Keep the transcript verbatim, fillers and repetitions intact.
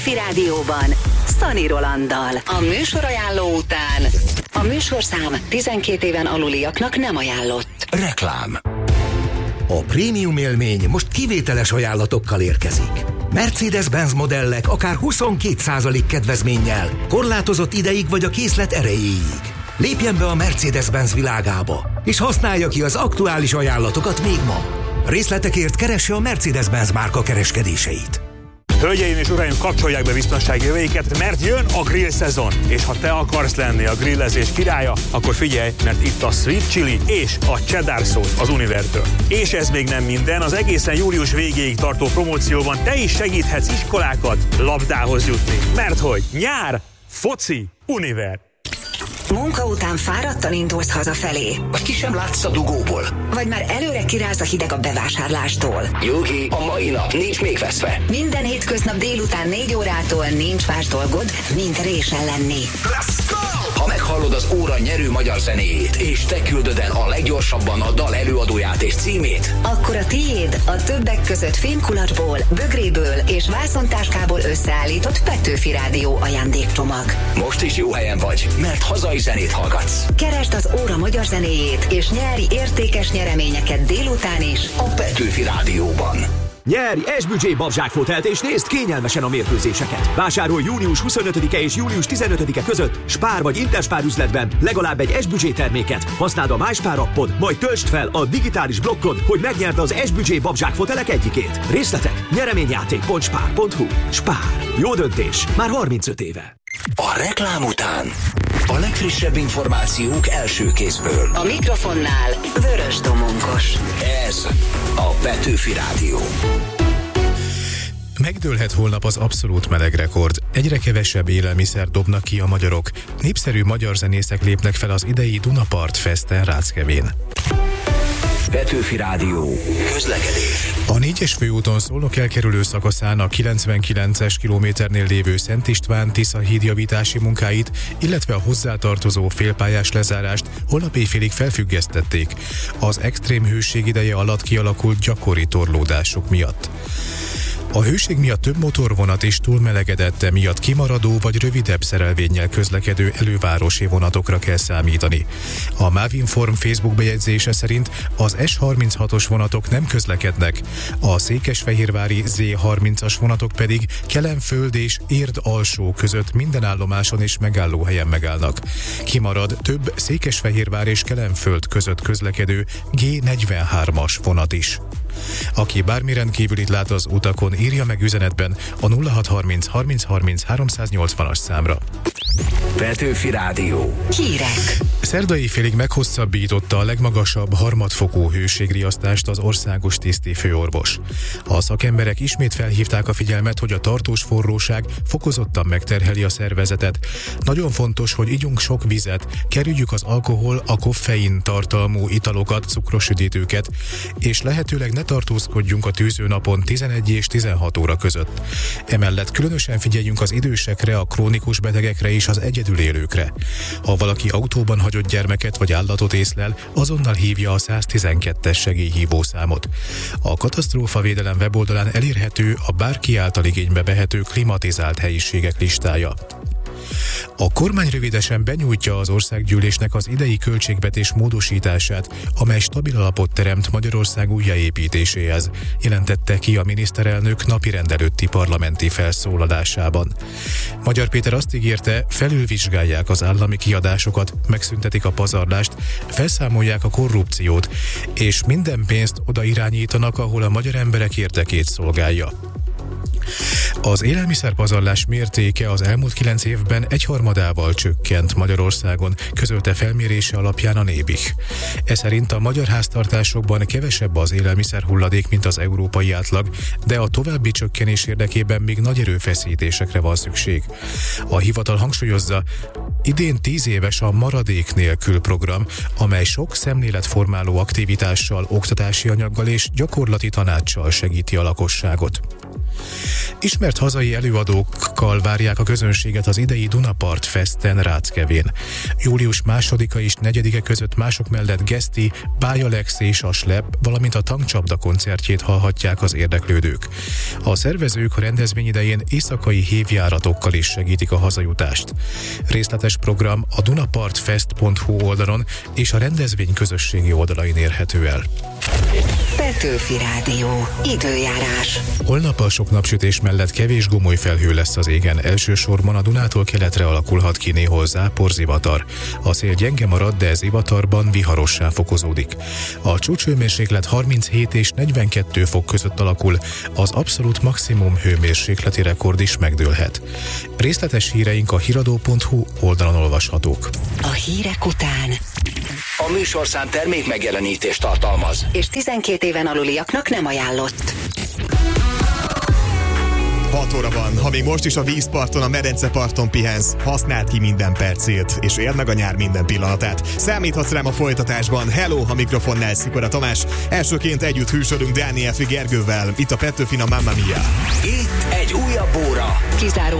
Rádióban Szani Rolanddal. A műsorajánló után a műsorszám tizenkét éven aluliaknak nem ajánlott. Reklám. A prémium élmény most kivételes ajánlatokkal érkezik. Mercedes-Benz modellek akár huszonkét százalék kedvezménnyel, korlátozott ideig vagy a készlet erejéig. Lépjen be a Mercedes-Benz világába, és használja ki az aktuális ajánlatokat még ma. Részletekért keresse a Mercedes-Benz márka kereskedéseit. Hölgyeim és uraim, kapcsolják be biztonsági öveiket, mert jön a grill szezon. És ha te akarsz lenni a grillezés királya, akkor figyelj, mert itt a Sweet Chili és a Cheddar Sauce az Univertől. És ez még nem minden, az egészen július végéig tartó promócióban te is segíthetsz iskolákat labdához jutni. Mert hogy nyár, foci, Univer. Munka után fáradtan indulsz hazafelé. Vagy ki sem látsz a dugóból. Vagy már előre kiráz a hideg a bevásárlástól. Nyugi, a mai nap nincs még veszve. Minden hétköznap délután négy órától nincs más dolgod, mint résen lenni. Let's go! Ha meghallod az óra nyerő magyar zenéjét, és te küldöd el a leggyorsabban a dal előadóját és címét, akkor a tiéd a többek között fémkulacsból, bögréből és vászontáskából összeállított Petőfi Rádió ajándékcsomag. Most is jó helyen vagy, mert hazai zenét hallgatsz. Keresd az óra magyar zenéjét, és nyeri értékes nyereményeket délután is a Petőfi Rádióban. Nyerj es-büdzsé babzsákfotelt és nézd kényelmesen a mérkőzéseket. Vásárolj június huszonötödike és július tizenötödike között Spár vagy Interspár üzletben legalább egy es-büdzsé terméket. Használd a MySpár appod, majd töltsd fel a digitális blokkod, hogy megnyerd az es-büdzsé babzsákfotelek egyikét. Részletek nyereményjáték pont spár pont hu. Spár. Jó döntés. Már harmincöt éve. A reklám után a legfrissebb információk első kézből. A mikrofonnál Vörös Domonkos. Ez a Petőfi Rádió. Megdőlhet holnap az abszolút melegrekord. Egyre kevesebb élelmiszer dobnak ki a magyarok. Népszerű magyar zenészek lépnek fel az idei Dunapart Festen Ráckevén. Petőfi Rádió. Közlekedés. A négyes főúton Szolnok elkerülő szakaszán a kilencvenkilences kilométernél lévő Szent István-Tisza híd javítási munkáit, illetve a hozzátartozó félpályás lezárást holnap éjfélig felfüggesztették az extrém hőség ideje alatt kialakult gyakori torlódások miatt. A hőség miatt több motorvonat is túlmelegedett, emiatt kimaradó vagy rövidebb szerelvénnyel közlekedő elővárosi vonatokra kell számítani. A Mávinform Facebook bejegyzése szerint az es harminchatos vonatok nem közlekednek, a székesfehérvári zé harmincas vonatok pedig Kelenföld és Érd alsó között minden állomáson és megállóhelyen megállnak. Kimarad több Székesfehérvár és Kelenföld között közlekedő gé negyvenhármas vonat is. Aki bármi rendkívülit lát az utakon, írja meg üzenetben a nulla hat harminc harminc harminc háromszáznyolcvanas számra. Petőfi Rádió. Hírek. Szerdai félig meghosszabbította a legmagasabb harmadfokú hőségriasztást az országos tisztifőorvos. A szakemberek ismét felhívták a figyelmet, hogy a tartós forróság fokozottan megterheli a szervezetet. Nagyon fontos, hogy igyunk sok vizet, kerüljük az alkohol, a koffein tartalmú italokat, cukros üdítőket, és lehetőleg ne tartózkodjunk a tűzőnapon tizenegy és tizenhat óra között. Emellett különösen figyeljünk az idősekre, a krónikus betegekre és az egyedül élőkre. Ha valaki autóban hagyott gyermeket vagy állatot észlel, azonnal hívja a száztizenkettes segélyhívószámot. A katasztrófavédelem weboldalán elérhető a bárki által igénybe vehető klimatizált helyiségek listája. A kormány rövidesen benyújtja az országgyűlésnek az idei költségvetés módosítását, amely stabil alapot teremt Magyarország újjáépítéséhez, jelentette ki a miniszterelnök napirend előtti parlamenti felszólalásában. Magyar Péter azt ígérte, felülvizsgálják az állami kiadásokat, megszüntetik a pazarlást, felszámolják a korrupciót, és minden pénzt oda irányítanak, ahol a magyar emberek érdekét szolgálja. Az élelmiszerpazarlás mértéke az elmúlt kilenc évben egyharmadával csökkent Magyarországon, közölte felmérése alapján a Nébih. Ez szerint a magyar háztartásokban kevesebb az élelmiszer hulladék, mint az európai átlag, de a további csökkenés érdekében még nagy erőfeszítésekre van szükség. A hivatal hangsúlyozza, idén tíz éves a Maradék nélkül program, amely sok szemléletformáló aktivitással, oktatási anyaggal és gyakorlati tanácssal segíti a lakosságot. Ismert hazai előadókkal várják a közönséget az idei Dunapart Festen Ráckevén. Július másodika és negyedike között mások mellett Geszti, Bájalex és a Slep, valamint a Tankcsapda koncertjét hallhatják az érdeklődők. A szervezők a rendezvény idején éjszakai hévjáratokkal is segítik a hazajutást. Részletes program a dunapartfest pont hu oldalon és a rendezvény közösségi oldalain érhető el. Petőfi Rádió. Időjárás. Holnap a sok napsütés mellett kevés gomoly felhő lesz az égen. Elsősorban a Dunától keletre alakulhat ki néhol zápor, zivatar. A szél gyenge marad, de zivatarban viharossá fokozódik. A csúcshőmérséklet harminchét és negyvenkettő fok között alakul, az abszolút maximum hőmérsékleti rekord is megdőlhet. Részletes híreink a híradó pont hu oldalon olvashatók. A hírek után A műsorszám termék megjelenítést tartalmaz. és tizenkét éven aluliaknak nem ajánlott. hat óra van, ha még most is a vízparton, a medenceparton pihensz, használd ki minden percét, és éld meg a nyár minden pillanatát. Számíthatsz rám a folytatásban. Hello, a mikrofonnál Szikora Tamás. Elsőként együtt hűsölünk Dániel Gergővel. Itt a Petőfin a Mamma Mia. Itt egy újabb óra. Kizáró